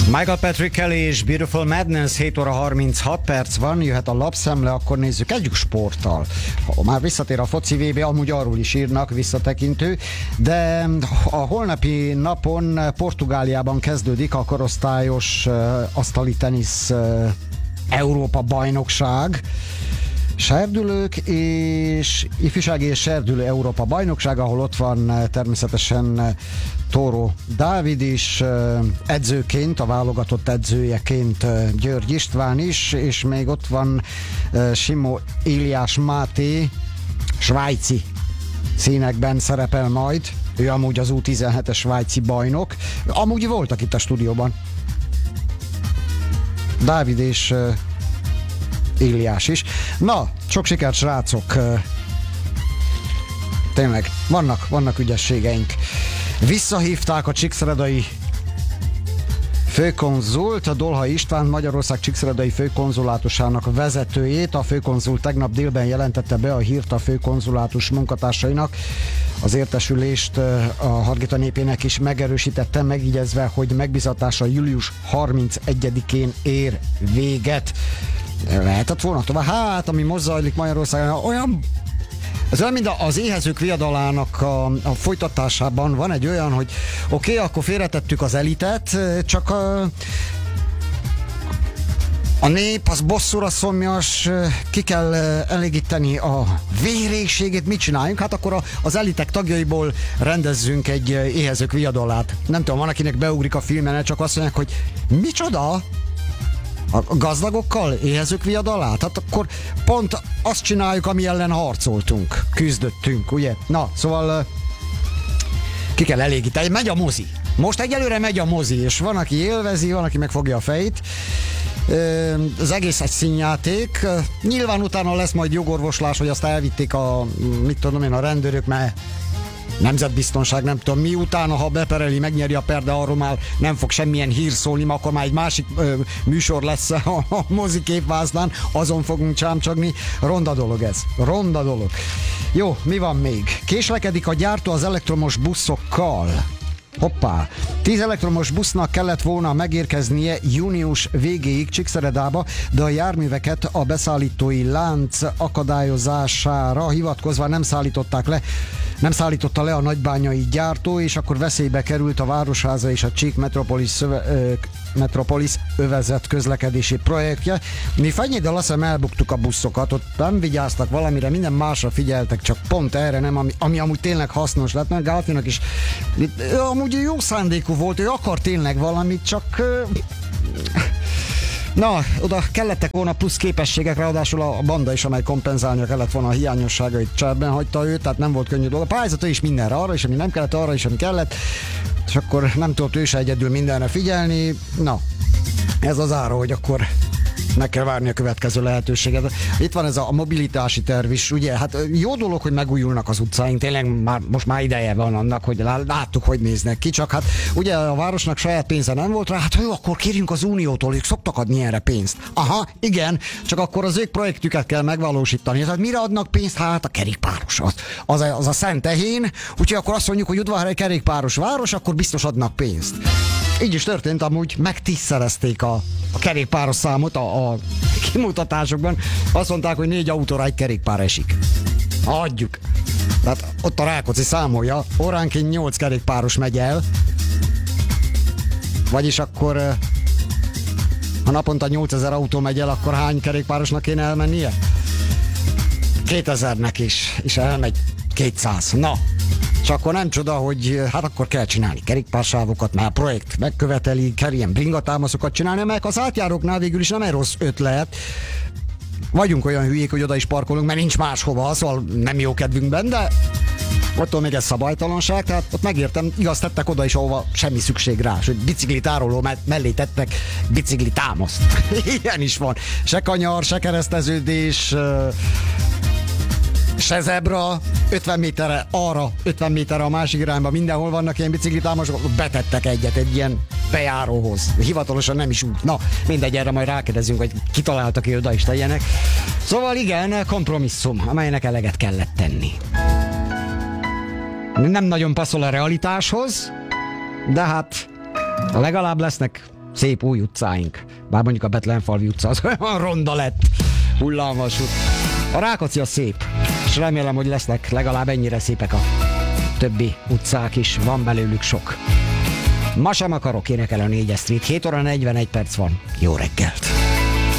Michael Patrick Kelly és Beautiful Madness, 7 óra 36 perc van, jöhet a lapszemle, akkor nézzük, együk sporttal. Ha már visszatér a foci VB, amúgy arról is írnak visszatekintő, de a holnapi napon Portugáliában kezdődik a korosztályos asztali tenisz Európa bajnokság. Serdülők és ifjúsági és serdülő Európa bajnokság, ahol ott van természetesen Tóró Dávid is, edzőként, a válogatott edzőjeként György István is, és még ott van Simó Éliás Máté, svájci színekben szerepel majd, ő amúgy az U17-es svájci bajnok, amúgy voltak itt a stúdióban. Dávid és Éliás is. Na, sok sikert, srácok! Tényleg, vannak ügyességeink. Visszahívták a csíkszeredai főkonzult, a Dolhai István, Magyarország csíkszeredai főkonzulátusának vezetőjét. A főkonzul tegnap délben jelentette be a hírt a főkonzulátus munkatársainak. Az értesülést a Hargita népének is megerősítette, megígyezve, hogy megbízatása július 31-én ér véget. Lehetett volna tovább. Hát, ami most zajlik Magyarországon, olyan... Ez olyan, mint az éhezők viadalának a folytatásában van egy olyan, hogy oké, akkor félretettük az elitet, csak a nép az bosszúra szomjas, ki kell elégíteni a véréségét, mit csináljunk? Hát akkor az elitek tagjaiból rendezzünk egy éhezők viadalát. Nem tudom, van akinek beugrik a filmen, csak azt mondják, hogy micsoda? A gazdagokkal éhezők viadalát? Hát akkor pont azt csináljuk, ami ellen harcoltunk, küzdöttünk, ugye? Na, szóval ki kell elégíteni, megy a mozi. Most egyelőre megy a mozi, és van, aki élvezi, van, aki megfogja a fejét. Az egész egy színjáték. Nyilván utána lesz majd jogorvoslás, hogy azt elvitték a rendőrök, mert nemzetbiztonság, nem tudom mi, utána, ha bepereli, megnyeri a per, de arról már nem fog semmilyen hír szólni, mert akkor már egy másik műsor lesz a mozi képvászlán, azon fogunk csámcsogni. Ronda dolog ez. Ronda dolog. Jó, mi van még? Késlekedik a gyártó az elektromos buszokkal. Hoppá! 10 elektromos busznak kellett volna megérkeznie június végéig Csíkszeredába, de a járműveket a beszállítói lánc akadályozására hivatkozva nem szállította le a nagybányai gyártó, és akkor veszélybe került a Városháza és a Csík Metropolis övezet közlekedési projektje. Mi Fenyéddel azt hiszem elbuktuk a buszokat, ott nem vigyáztak valamire, minden másra figyeltek, csak pont erre nem, ami amúgy tényleg hasznos lett, mert Gálfinak is amúgy jó szándékú volt, ő akar tényleg valamit, csak na, oda kellettek volna plusz képességek, ráadásul a banda is, amely kompenzálnia kellett volna a hiányosságait, cserben hagyta őt, tehát nem volt könnyű dolga. Pályázata is mindenre, arra is, ami nem kellett, arra is, ami kellett, és akkor nem tudott ő se egyedül mindenre figyelni. Na, ez az ára, hogy akkor meg kell várni a következő lehetőséget. Itt van ez a mobilitási terv is, ugye, hát jó dolog, hogy megújulnak az utcáink, tényleg most már ideje van annak, hogy láttuk, hogy néznek ki, csak hát ugye a városnak saját pénze nem volt rá, hát jó, akkor kérjünk az Uniótól, ők szoktak adni erre pénzt. Aha, igen, csak akkor az ők projektüket kell megvalósítani. Tehát mire adnak pénzt? Hát a kerékpáros, az a szent tehén, úgyhogy akkor azt mondjuk, hogy Udvarhely kerékpáros város, akkor biztos adnak pénzt. Így is történt, amúgy megtízszerezték a kerékpáros számot a kimutatásokban. Azt mondták, hogy 4 autóra egy kerékpár esik. Adjuk. Tehát ott a Rákóczi számolja, óránként 8 kerékpáros megy el. Vagyis akkor ha naponta 8000 autó megy el, akkor hány kerékpárosnak kéne elmennie? 2000-nek is, és elmegy 200. Na, és akkor nem csoda, hogy hát akkor kell csinálni kerékpársávokat, mert a projekt megköveteli, kell ilyen bringatámaszokat csinálni, mert az átjáróknál végül is nem egy rossz ötlet. Vagyunk olyan hülyék, hogy oda is parkolunk, mert nincs máshova, szóval nem jó kedvünkben, de attól még ez szabálytalanság, tehát ott megértem, igaz, tettek oda is, ahova semmi szükség rá, hogy biciklitároló mellé tettek biciklitámaszt. Ilyen is van. Se kanyar, se kereszteződés, se zebra, 50 méterre arra, 50 méterre a másik irányba, mindenhol vannak ilyen biciklitámasok, betettek egyet egy ilyen bejáróhoz. Hivatalosan nem is úgy. Na, mindegy, erre majd rákérdezünk, hogy kitaláltak ki oda is tegyenek. Szóval igen, kompromisszum, amelynek eleget kellett tenni. Nem nagyon passzol a realitáshoz, de hát legalább lesznek szép új utcáink. Bár mondjuk a Betlenfalvi utca az olyan ronda lett, hullámos út. A Rákóczi a szép, és remélem, hogy lesznek legalább ennyire szépek a többi utcák is, van belőlük sok. Ma sem akarok énekelni a 4-es Street, 7 óra 41 perc van. Jó reggelt!